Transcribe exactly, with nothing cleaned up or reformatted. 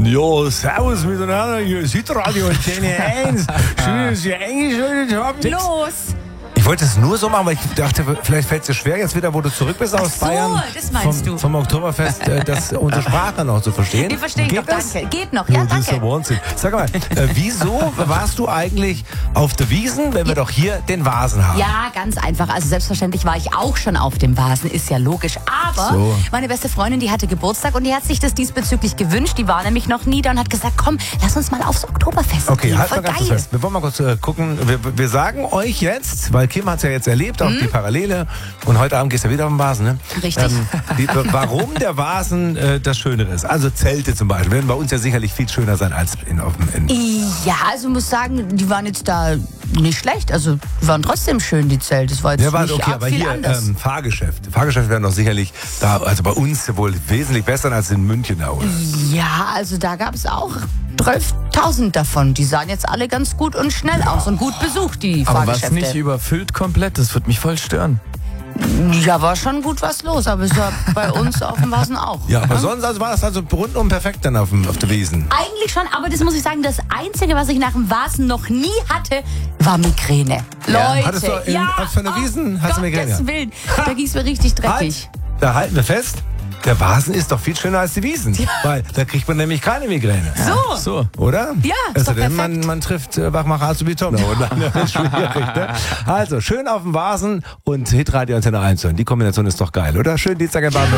Jo, servus miteinander, hier ist Hitradio Antenne eins. Schön, dass ihr eingeschaltet habt. Los! Ich wollte es nur so machen, weil ich dachte, vielleicht fällt es dir schwer jetzt wieder, wo du zurück bist aus so, Bayern. das meinst vom, du. Vom Oktoberfest, äh, das, unsere Sprache noch zu verstehen. Ich verstehe Geht noch, das? danke. Geht noch, ja, Das ist danke. der Wahnsinn. Sag mal, äh, wieso warst du eigentlich auf der Wiesn, wenn wir doch hier den Vasen haben? Ja, ganz einfach. Also selbstverständlich war ich auch schon auf dem Vasen, ist ja logisch. Aber So. meine beste Freundin, die hatte Geburtstag und die hat sich das diesbezüglich gewünscht. Die war nämlich noch nie da und hat gesagt, komm, lass uns mal aufs Oktoberfest Okay, gehen. halt Voll mal ganz geil. kurz fest. Wir wollen mal kurz äh, gucken. Wir, wir sagen euch jetzt, weil Kim hat es ja jetzt erlebt, auch die Parallele. Und heute Abend gehst du wieder auf den Vasen, ne? Richtig. die, warum der Vasen äh, das Schönere ist. Also Zelte zum Beispiel werden bei uns ja sicherlich viel schöner sein als in, auf dem... In Ja, also muss sagen, die waren jetzt da nicht schlecht. Also die waren trotzdem schön, die Zelte. Das war jetzt ja, warte, nicht okay, arg aber viel hier anders. ähm, Fahrgeschäfte. Fahrgeschäfte werden doch sicherlich da, also bei uns wohl wesentlich besser als in München, oder? Ja, also da gab es auch zwölftausend davon. Die sahen jetzt alle ganz gut und schnell aus und gut besucht, die Aber was Fahrgeschäfte. nicht überfüllt komplett, das wird mich voll stören. Ja, war schon gut was los, aber es war bei uns auf dem Vasen auch. Ja, aber ne? sonst also war das also rundum perfekt dann auf, dem, auf der Wiesn. Eigentlich schon, aber das muss ich sagen, das Einzige, was ich nach dem Vasen noch nie hatte, war Migräne. Ja. Leute, Hattest du in- ja, auf einer Wiesn hast du Migräne? Gottes Willen, da ging es mir richtig dreckig. Halt, da halten wir fest, der Vasen ist doch viel schöner als die Wiesn. Weil da kriegt man nämlich keine Migräne. So. So. Oder? Ja, ist also doch denn man, perfekt. man trifft äh, Wachmacher Azubitom. Das ist schwierig, ne? Also, schön auf dem Vasen und Hitradio Antenne eins hören. Die Kombination ist doch geil, oder? Schön Dienstag in Baden.